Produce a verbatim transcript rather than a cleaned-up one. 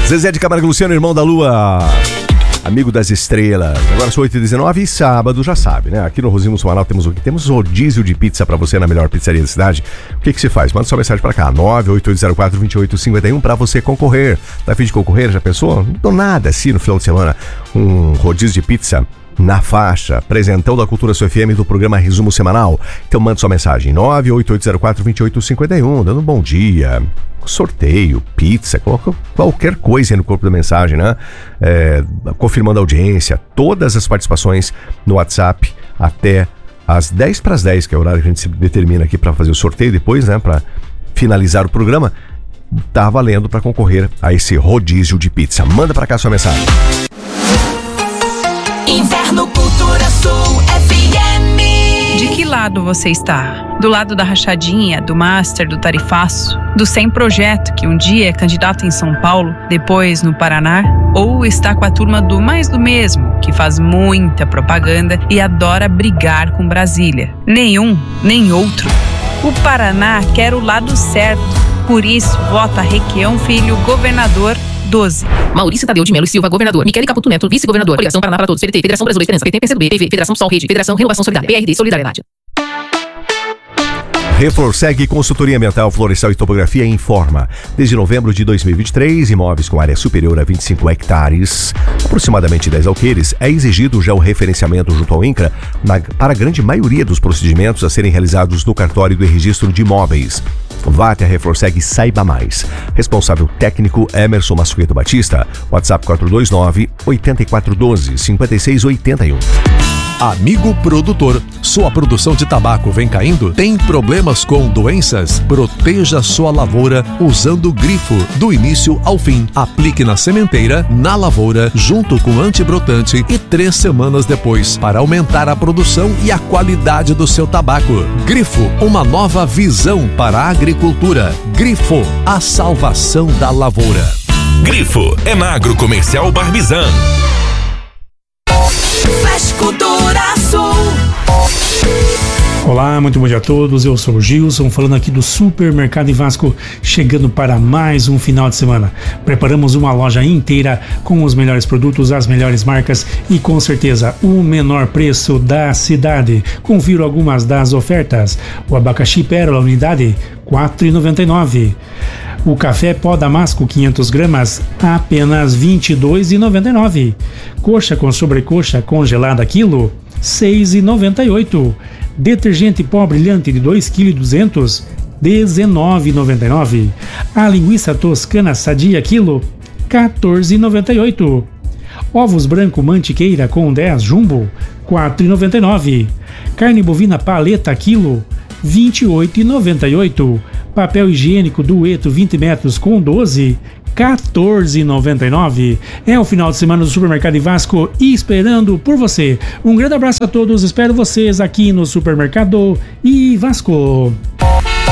Zezé de Camargo Luciano, irmão da Lua, amigo das estrelas. Agora são oito e dezenove e sábado, já sabe, né? Aqui no Rosinho Semanal temos o que? Temos rodízio de pizza pra você na melhor pizzaria da cidade. O que que se faz? Manda sua mensagem pra cá, nove oito oito zero quatro, dois oito cinco um pra você concorrer. Tá a fim de concorrer? Já pensou? Não dou nada assim no final de semana. Um rodízio de pizza na faixa, presentão da Cultura Sul F M do programa Resumo Semanal. Então manda sua mensagem, nove oito oito zero quatro, dois oito cinco um, dando um bom dia, sorteio, pizza, coloca qualquer coisa aí no corpo da mensagem, né? É, confirmando a audiência, todas as participações no WhatsApp até às dez para as dez, que é o horário que a gente se determina aqui para fazer o sorteio depois, né? Para finalizar o programa, tá valendo para concorrer a esse rodízio de pizza. Manda para cá sua mensagem. Inverno Cultura Sul F M. De que lado você está? Do lado da rachadinha, do master, do tarifaço, do sem projeto que um dia é candidato em São Paulo, depois no Paraná? Ou está com a turma do mais do mesmo, que faz muita propaganda e adora brigar com Brasília? Nenhum, nem outro. O Paraná quer o lado certo. Por isso, vota Requião Filho, governador doze. Maurício Tadeu de Melo e Silva, governador. Michele Caputo Neto, vice-governador. Coligação Paraná para Todos, P D T, Federação Brasil da Esperança, P T, P C do B, P V, Federação Sol Rede, Federação Renovação Solidária, P R D, Solidariedade. Reflorseg Consultoria Ambiental, Florestal e Topografia informa. Desde novembro de dois mil e vinte e três, imóveis com área superior a vinte e cinco hectares, aproximadamente dez alqueires, é exigido já o referenciamento junto ao INCRA na, para a grande maioria dos procedimentos a serem realizados no cartório do registro de imóveis. Vá até a Reflorseg e saiba mais. Responsável técnico Emerson Massueto Batista, WhatsApp quatro dois nove, oito quatro um dois, cinco seis oito um. Amigo produtor, sua produção de tabaco vem caindo? Tem problemas com doenças? Proteja sua lavoura usando Grifo, do início ao fim. Aplique na sementeira, na lavoura, junto com antibrotante e três semanas depois, para aumentar a produção e a qualidade do seu tabaco. Grifo, uma nova visão para a agricultura. Grifo, a salvação da lavoura. Grifo é na Agrocomercial Barbizan. Flash Cultura Sul. Olá, muito bom dia a todos, eu sou o Gilson, falando aqui do Supermercado Vasco, chegando para mais um final de semana. Preparamos uma loja inteira com os melhores produtos, as melhores marcas e com certeza o menor preço da cidade. Confiro algumas das ofertas. O abacaxi Pérola unidade quatro reais e noventa e nove centavos. O café pó damasco quinhentas gramas apenas vinte e dois reais e noventa e nove centavos. Coxa com sobrecoxa congelada quilo seis reais e noventa e oito centavos. Detergente pó brilhante de dois vírgula duzentos quilos, dezenove reais e noventa e nove centavos. A linguiça toscana sadia quilo, quatorze reais e noventa e oito centavos. Ovos branco mantiqueira com dez jumbo, quatro reais e noventa e nove centavos. Carne bovina paleta quilo, vinte e oito reais e noventa e oito centavos. Papel higiênico dueto vinte metros com doze, quatorze reais e noventa e nove centavos. É o final de semana do Supermercado Vasco e esperando por você. Um grande abraço a todos, espero vocês aqui no Supermercado e Vasco.